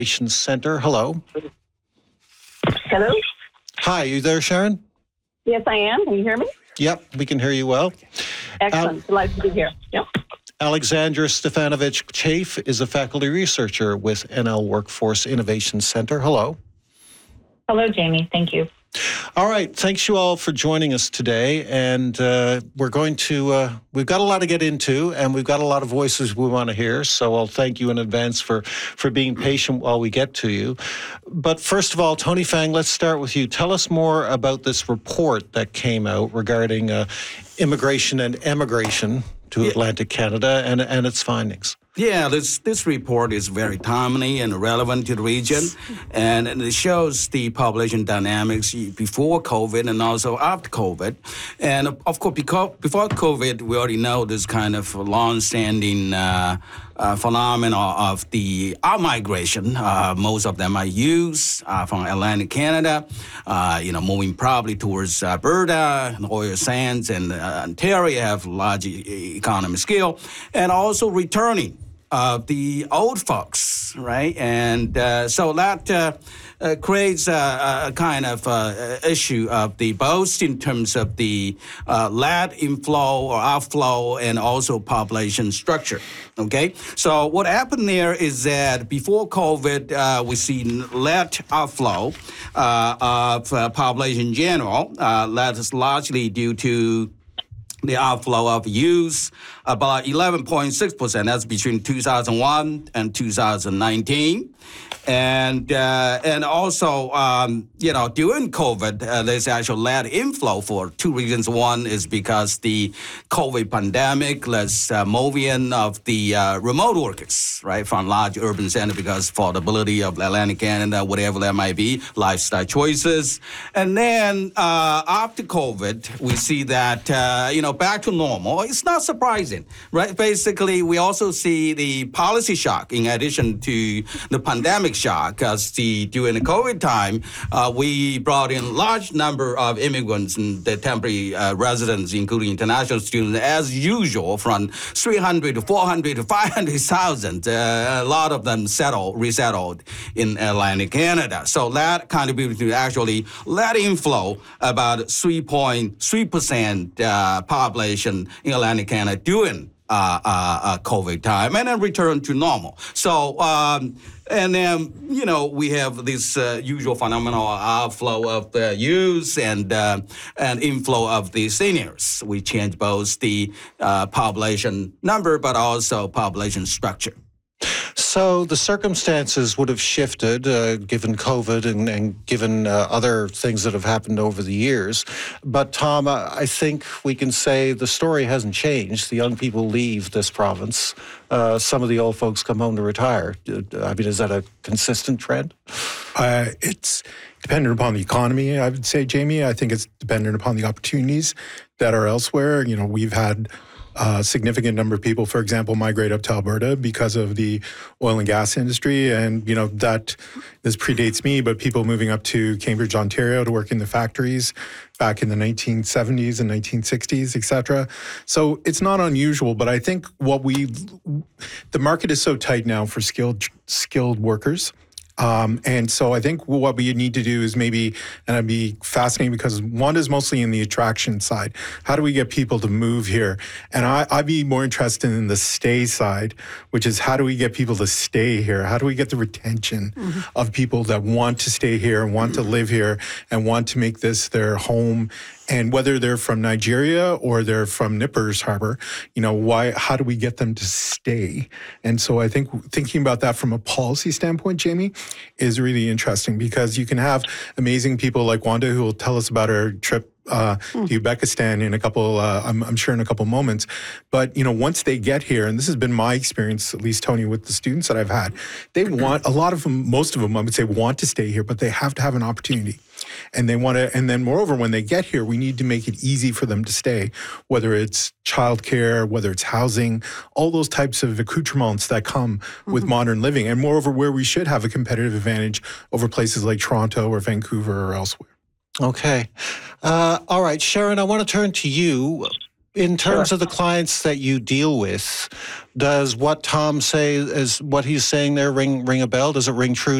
Innovation Center. Hello. Hello? Hi, you there, Sharon? Yes, I am. Can you hear me? Yep, we can hear you well. Excellent. Delighted to be here. Yep. Alexandra Stefanovic Chafe is a faculty researcher with NL Workforce Innovation Center. Hello. Hello, Jamie. Thank you. All right. Thanks you all for joining us today. And we're going to, we've got a lot to get into and we've got a lot of voices we want to hear. So I'll thank you in advance for being patient while we get to you. But first of all, Tony Fang, let's start with you. Tell us more about this report that came out regarding immigration and emigration to Atlantic Canada and its findings. Yeah, this report is very timely and relevant to the region, and it shows the population dynamics before COVID and also after COVID. And of course, because before COVID, we already know this kind of long-standing phenomena of the out-migration. Most of them are youth from Atlantic Canada, moving probably towards Alberta, and oil sands, and Ontario have large economic scale, and also returning the old folks, right? And so that creates a kind of issue of the both in terms of the land inflow or outflow and also population structure, okay? So what happened there is that before COVID, we see land outflow of population in general. That is largely due to the outflow of youth, about 11.6%. That's between 2001 and 2019. And also, during COVID, there's actual land inflow for two reasons. One is because the COVID pandemic, less moving of the remote workers, right, from large urban centers because affordability of Atlantic Canada, whatever that might be, lifestyle choices. And then after COVID, we see that, back to normal. It's not surprising, right? Basically, we also see the policy shock in addition to the pandemic shock, because during the COVID time, we brought in large number of immigrants and the temporary residents, including international students, as usual, from 300 to 400 to 500,000. A lot of them resettled in Atlantic Canada. So that contributed to actually let inflow about 3.3% population in Atlantic Canada during COVID time, and then return to normal. So, and then, we have this usual phenomenal outflow of the youth and inflow of the seniors. We change both the population number, but also population structure. So the circumstances would have shifted given COVID and given other things that have happened over the years. But Tom, I think we can say the story hasn't changed. The young people leave this province. Some of the old folks come home to retire. I mean, is that a consistent trend? It's dependent upon the economy, I would say, Jamie. I think it's dependent upon the opportunities that are elsewhere. We've had a significant number of people, for example, migrate up to Alberta because of the oil and gas industry. And, this predates me, but people moving up to Cambridge, Ontario to work in the factories back in the 1970s and 1960s, et cetera. So it's not unusual, but I think the market is so tight now for skilled workers. And so I think what we need to do is and I'd be fascinating because one is mostly in the attraction side. How do we get people to move here? And I'd be more interested in the stay side, which is how do we get people to stay here? How do we get the retention of people that want to stay here, want to live here, and want to make this their home? And whether they're from Nigeria or they're from Nippers Harbor, how do we get them to stay? And so I think thinking about that from a policy standpoint, Jamie, is really interesting because you can have amazing people like Wanda who will tell us about her trip to Uzbekistan in a couple, I'm sure in a couple moments. But, once they get here, and this has been my experience, at least, Tony, with the students that I've had, they want, most of them, I would say, want to stay here, but they have to have an opportunity. And they want to, and then moreover, when they get here, we need to make it easy for them to stay, whether it's childcare, whether it's housing, all those types of accoutrements that come with modern living. And moreover, where we should have a competitive advantage over places like Toronto or Vancouver or elsewhere. Okay. All right, Sharon, I want to turn to you. in terms of the clients that you deal with, does what Tom say is what he's saying there ring a bell? Does it ring true